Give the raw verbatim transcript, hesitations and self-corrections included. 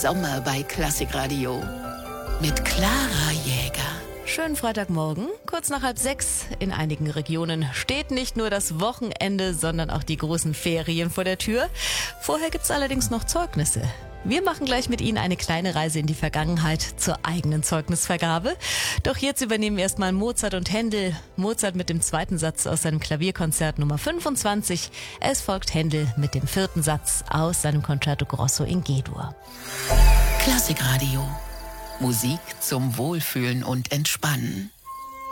Sommer bei Klassikradio mit Clara Jäger. Schönen Freitagmorgen, kurz nach halb sechs. In einigen Regionen steht nicht nur das Wochenende, sondern auch die großen Ferien vor der Tür. Vorher gibt's allerdings noch Zeugnisse. Wir machen gleich mit Ihnen eine kleine Reise in die Vergangenheit zur eigenen Zeugnisvergabe. Doch jetzt übernehmen erstmal Mozart und Händel. Mozart mit dem zweiten Satz aus seinem Klavierkonzert Nummer fünfundzwanzig. Es folgt Händel mit dem vierten Satz aus seinem Concerto Grosso in G-Dur. Klassikradio. Musik zum Wohlfühlen und Entspannen.